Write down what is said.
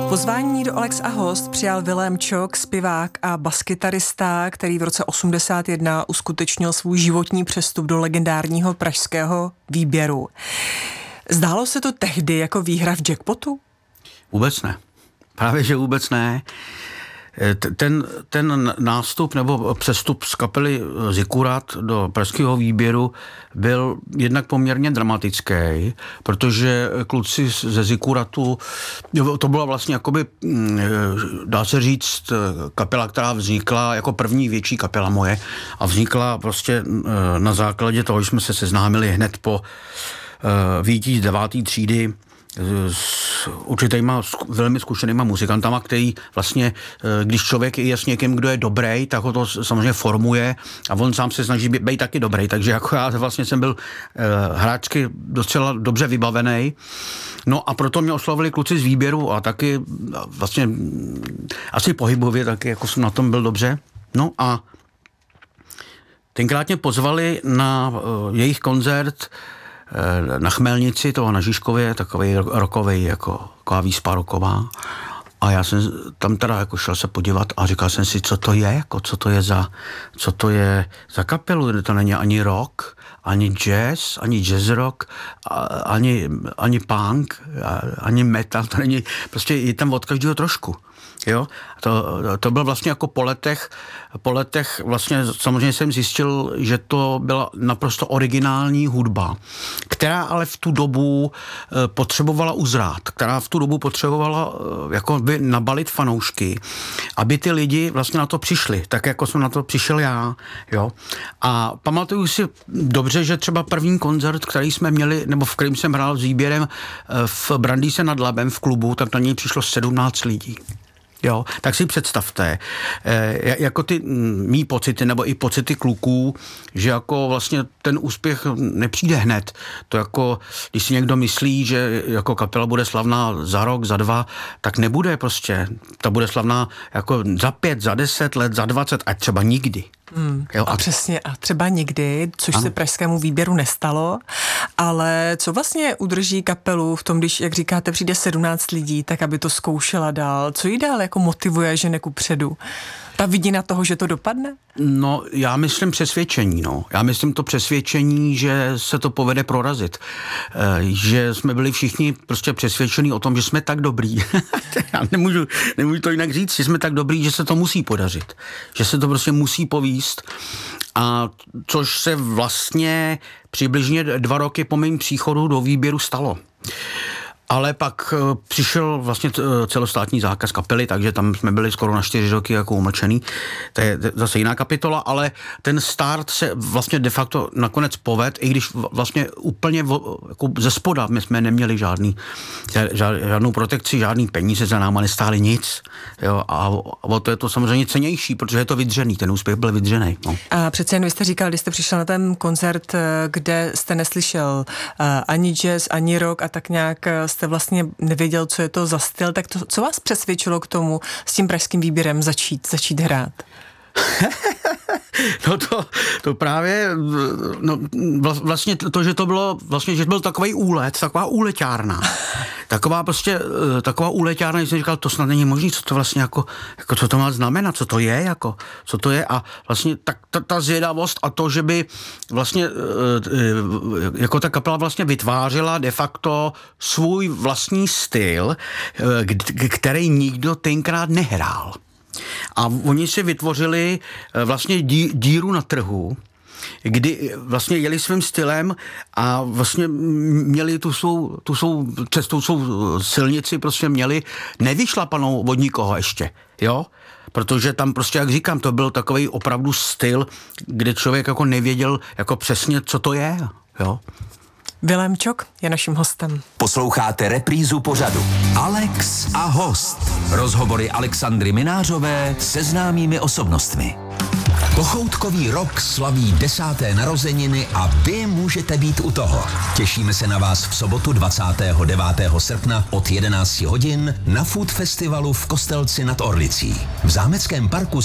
Pozvání do Alex a host přijal Vilém Čok, zpěvák a baskytarista, který v roce 1981 uskutečnil svůj životní přestup do legendárního pražského výběru. Zdálo se to tehdy jako výhra v jackpotu? Vůbec ne. Právě, že vůbec ne. Ten nástup nebo přestup z kapely Zikurat do pražského výběru byl jednak poměrně dramatický, protože kluci ze Zikuratu, to byla vlastně jakoby, dá se říct, kapela, která vznikla jako první větší kapela moje a vznikla prostě na základě toho, že jsme se seznámili hned po výjití z 9. třídy s určitýma velmi zkušenýma muzikantama, který vlastně, když člověk je s někým, kdo je dobrý, tak ho to samozřejmě formuje a on sám se snaží být taky dobrý, takže jako já vlastně jsem byl hráčsky docela dobře vybavený. No a proto mě oslovili kluci z výběru a taky vlastně asi pohybově taky, jako jsem na tom byl dobře. No a tenkrát mě pozvali na jejich koncert na Chmelnici, toho na Žižkově, takovej rokovej, jako taková výspa roková. A já jsem tam teda jako šel se podívat a říkal jsem si, co to je, jako, co to je za kapelu, to není ani rock, ani jazz, ani jazz rock, ani punk, ani metal, to není, prostě je tam od každého trošku. Jo? To byl vlastně jako po letech vlastně samozřejmě jsem zjistil, že to byla naprosto originální hudba, která ale v tu dobu potřebovala uzrát, která v tu dobu potřebovala jako by nabalit fanoušky, aby ty lidi vlastně na to přišli, tak jako jsem na to přišel já. Jo? A pamatuju si dobře, že třeba první koncert, který jsme měli, nebo v kterém jsem hrál s výběrem v Brandýse nad Labem v klubu, tak na něj přišlo 17 lidí. Jo, tak si představte, jako ty mý pocity, nebo i pocity kluků, že jako vlastně ten úspěch nepřijde hned. To jako, když si někdo myslí, že jako kapela bude slavná za rok, za 2, tak nebude prostě. Ta bude slavná jako za 5, za 10 let, za 20 a třeba nikdy. Jo, a přesně, a třeba nikdy, což ano. Se pražskému výběru nestalo, ale co vlastně udrží kapelu v tom, když, jak říkáte, přijde 17 lidí, tak aby to zkoušela dál, co jí dál jako motivuje žene kupředu? Ta vidina toho, že to dopadne? No, já myslím přesvědčení, Já myslím to přesvědčení, že se to povede prorazit. Že jsme byli všichni prostě přesvědčení o tom, že jsme tak dobrý. Já nemůžu to jinak říct, že jsme tak dobrý, že se to musí podařit. Že se to prostě musí povíst. A což se vlastně přibližně 2 roky po mém příchodu do výběru stalo. Ale pak přišel vlastně celostátní zákaz kapely, takže tam jsme byli skoro na 4 roky jako umlčený. To je zase jiná kapitola, ale ten start se vlastně de facto nakonec poved, i když vlastně úplně jako ze spoda my jsme neměli žádnou protekci, žádný peníze za náma nestály nic. Jo, a to je to samozřejmě cennější, protože je to vydřený, ten úspěch byl vydřený. No. A přece jen vy jste říkal, když jste přišel na ten koncert, kde jste neslyšel ani jazz, ani rock a tak nějak jste vlastně nevěděl, co je to za styl, tak to, co vás přesvědčilo k tomu s tím pražským výběrem začít hrát? No to právě, vlastně to, že to bylo, vlastně, že byl takový úlet, taková úleťárna. Taková úleťárna, že jsem říkal, to snad není možný, co to vlastně jako co to má znamenat, co to je, co to je a vlastně ta zvědavost a to, že by vlastně jako ta kapela vlastně vytvářela de facto svůj vlastní styl, který nikdo tenkrát nehrál. A oni si vytvořili vlastně díru na trhu, kdy vlastně jeli svým stylem a vlastně měli tu svou silnici prostě měli nevyšlapanou od nikoho ještě, jo? Protože tam prostě, jak říkám, to byl takový opravdu styl, kde člověk jako nevěděl jako přesně, co to je, jo? Vilém Čok je naším hostem. Posloucháte reprízu pořadu Alex a host. Rozhovory Alexandry Minářové se známými osobnostmi. Pochoutkový rok slaví 10. narozeniny a vy můžete být u toho. Těšíme se na vás v sobotu 29. srpna od 11 hodin na Food Festivalu v Kostelci nad Orlicí. V zámeckém parku